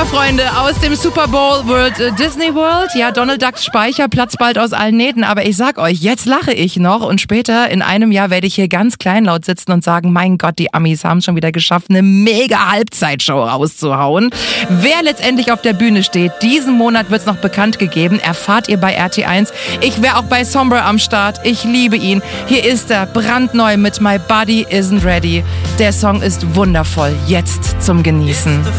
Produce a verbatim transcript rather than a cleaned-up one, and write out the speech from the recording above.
Freunde, aus dem Super Bowl World äh, Disney World. Ja, Donald Ducks Speicher platzt bald aus allen Nähten, aber ich sag euch, jetzt lache ich noch und später in einem Jahr werde ich hier ganz kleinlaut sitzen und sagen, mein Gott, die Amis haben schon wieder geschafft, eine mega Halbzeitshow rauszuhauen. Wer letztendlich auf der Bühne steht, diesen Monat wird's noch bekannt gegeben, erfahrt ihr bei R T eins. Ich wäre auch bei Sombra am Start, ich liebe ihn. Hier ist er, brandneu mit My Body Isn't Ready. Der Song ist wundervoll, jetzt zum Genießen.